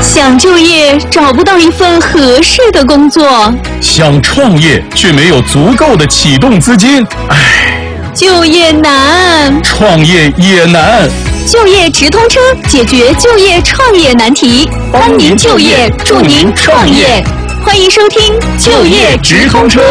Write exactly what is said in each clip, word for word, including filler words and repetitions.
想就业找不到一份合适的工作， 想创业却没有足够的启动资金，唉， 就业难， 创业也难。 就业直通车解决就业创业难题，帮您就业，助您创业。欢迎收听就业直通车。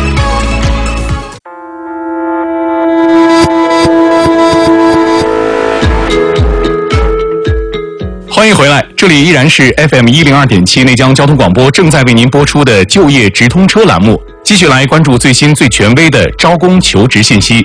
欢迎回来，这里依然是 F M 一零二点七内江交通广播正在为您播出的就业直通车栏目，继续来关注最新最权威的招工求职信息。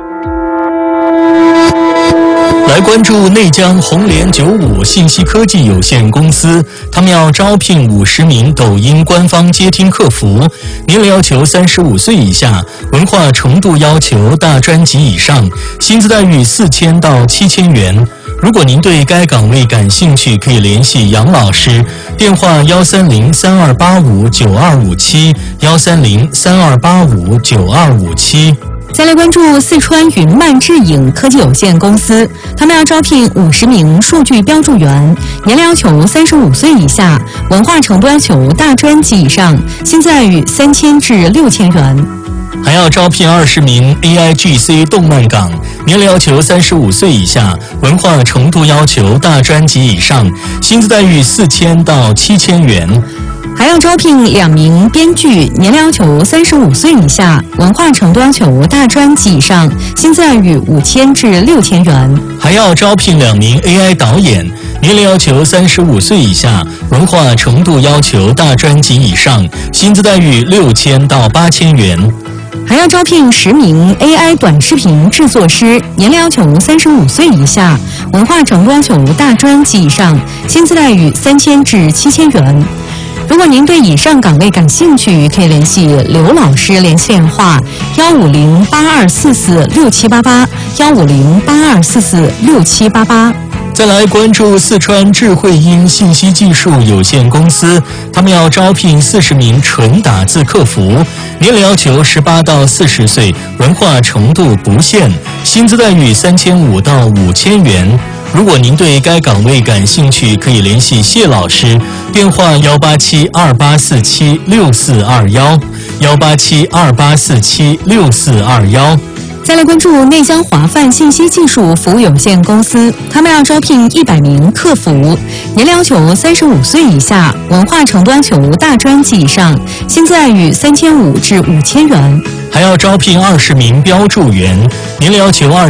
来关注内江红联九五信息科技有限公司，他们要招聘五十名抖音官方接听客服，年龄要求三十五岁以下，文化程度要求大专级以上，薪资待遇四千到七千元。如果您对该岗位感兴趣，可以联系杨老师，电话幺三零三二八五九二五七幺三零三二八五九二五七。 再来关注四川云漫智影科技有限公司，他们要招聘五十名数据标注员，年龄要求三十五岁以下，文化程度要求大专级以上，薪资待遇三千至六千元。 还要招聘二十名 A I G C 动漫岗，年龄要求三十五岁以下，文化程度要求大专级以上，薪资待遇四千到七千元。 还要招聘两名编剧，年龄要求三十五岁以下，文化程度要求大专级以上，薪资待遇五千至六千元。 还要招聘两名 A I 导演，年龄要求三十五岁以下，文化程度要求大专级以上，薪资待遇六千到八千元。 还要招聘十名 A I 短视频制作师，年龄要求三十五岁以下，文化程度要求大专级以上，薪资待遇三千至七千元。如果您对以上岗位感兴趣，可以联系刘老师联系电话幺五零八二四四六七八八幺五零八二四四六七八八。 再来关注四川智慧音信息技术有限公司，他们要招聘四十名纯打字客服，年龄要求十八到四十岁，文化程度不限，薪资待遇三千五到五千元。如果您对该岗位感兴趣，可以联系谢老师，电话幺八七二八四七六四二幺幺八七二八四七六四二幺。 再来关注内江华范信息技术服务有限公司，他们要招聘一百名客服，年龄要求三十五岁以下，文化程度要求大专级以上，薪资待遇三千五至五千元。 还要招聘二十名标注员，年龄要求二